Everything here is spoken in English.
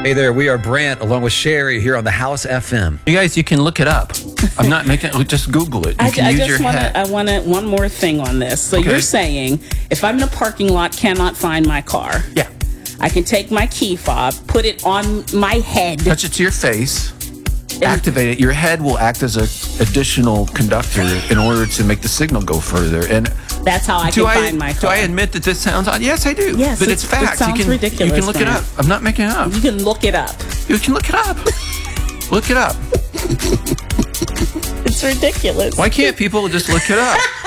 Hey there, we are Brant along with Sherry here on the House FM. You guys, you can look it up. I'm not making it. Just Google it. You can use your head. I want one more thing on this. So Okay. you're saying if I'm in a parking lot, cannot find my car, Yeah. I can take my key fob, put it on my head. Touch it to your face. Activate it. Your head will act as an additional conductor in order to make the signal go further. And That's how I can find my car. Do I admit that this sounds odd? Yes, I do. Yes, but it's fact. it sounds ridiculous. You can look it man. up. I'm not making it up. You can look it up. You can look it up. Look it up. It's ridiculous. Why can't people just look it up?